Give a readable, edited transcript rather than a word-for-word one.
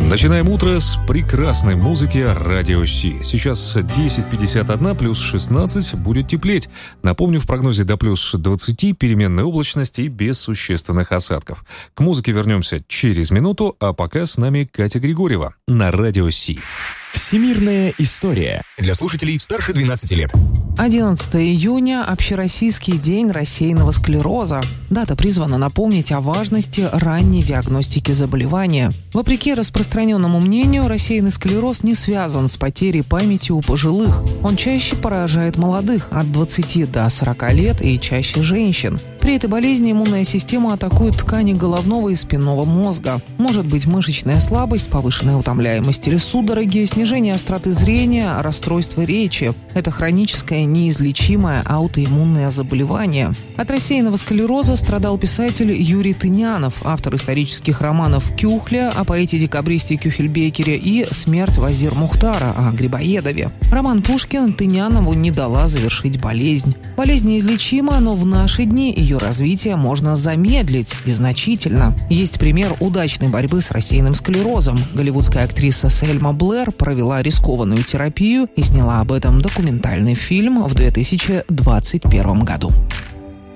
Начинаем утро с прекрасной музыки Радио Си. Сейчас 10:51 плюс 16, будет теплеть. Напомню, в прогнозе до плюс 20, переменная облачность и без существенных осадков. К музыке вернемся через минуту, а пока с нами Катя Григорьева на Радио Си. Всемирная история. Для слушателей старше 12 лет. 11 июня – Общероссийский день рассеянного склероза. Дата призвана напомнить о важности ранней диагностики заболевания. Вопреки распространенному мнению, рассеянный склероз не связан с потерей памяти у пожилых. Он чаще поражает молодых от 20 до 40 лет и чаще женщин. При этой болезни иммунная система атакует ткани головного и спинного мозга. Может быть мышечная слабость, повышенная утомляемость или судороги, снижение остроты зрения, расстройство речи. Это хроническое неизлечимое аутоиммунное заболевание. От рассеянного склероза страдал писатель Юрий Тынянов, автор исторических романов «Кюхля» о поэте-декабристе Кюхельбекере и «Смерть Вазир Мухтара» о Грибоедове. Роман Пушкин Тынянову не дала завершить болезнь. Болезнь неизлечима, но в наши дни ее развитие можно замедлить и значительно. Есть пример удачной борьбы с рассеянным склерозом. Голливудская актриса Сельма Блэр провела рискованную терапию и сняла об этом документальный фильм в 2021 году.